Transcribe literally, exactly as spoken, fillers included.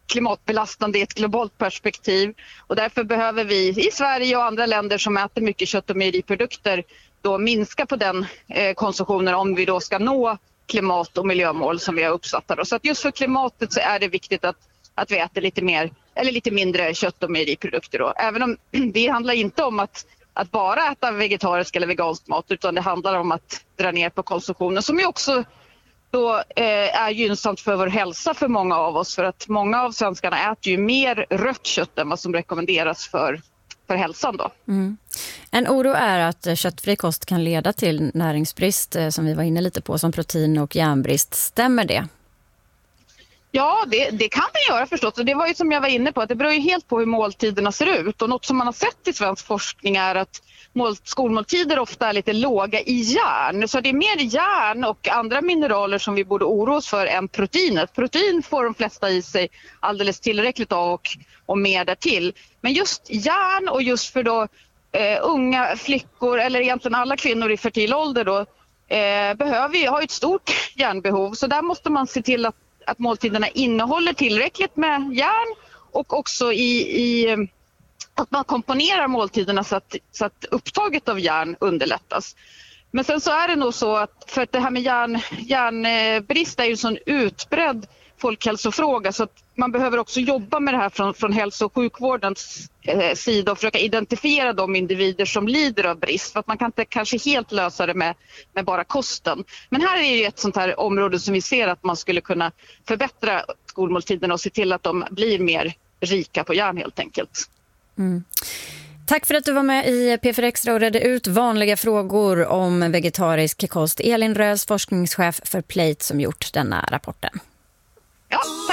klimatbelastande i ett globalt perspektiv. Och därför behöver vi i Sverige och andra länder som äter mycket kött och mejeriprodukter då minska på den eh, konsumtionen om vi då ska nå klimat- och miljömål som vi har uppsatt. Så att just för klimatet så är det viktigt att, att vi äter lite mer eller lite mindre kött- och mejeriprodukter då. Även om det handlar inte om att, att bara äta vegetarisk eller vegansk mat, utan det handlar om att dra ner på konsumtionen som ju också då eh, är gynnsamt för vår hälsa för många av oss. För att många av svenskarna äter ju mer rött kött än vad som rekommenderas för, för hälsan då. Mm. En oro är att köttfri kost kan leda till näringsbrist som vi var inne lite på, som protein- och järnbrist. Stämmer det? Ja, det, det kan det göra förstås. Och det var ju som jag var inne på, att det beror ju helt på hur måltiderna ser ut. Och något som man har sett i svensk forskning är att mål, skolmåltider ofta är lite låga i järn. Så det är mer järn och andra mineraler som vi borde oroa oss för än proteinet. Protein får de flesta i sig alldeles tillräckligt av och, och mer därtill. Men just järn och just för då eh, unga flickor eller egentligen alla kvinnor i fertil ålder då eh, behöver ju ha ett stort järnbehov. Så där måste man se till att att måltiderna innehåller tillräckligt med järn och också i, i att man komponerar måltiderna så att, så att upptaget av järn underlättas. Men sen så är det nog så att för att det här med järn, järnbrist är ju en sån utbredd folkhälsofråga så att man behöver också jobba med det här från, från hälso- och sjukvårdens eh, sida och försöka identifiera de individer som lider av brist. För att man kan inte kanske helt lösa det med, med bara kosten. Men här är ju ett sånt här område som vi ser att man skulle kunna förbättra skolmåltiderna och se till att de blir mer rika på järn helt enkelt. Mm. Tack för att du var med i P fyra Extra och redde ut vanliga frågor om vegetarisk kost. Elin Rös, forskningschef för Plate, som gjort denna rapporten. Ja.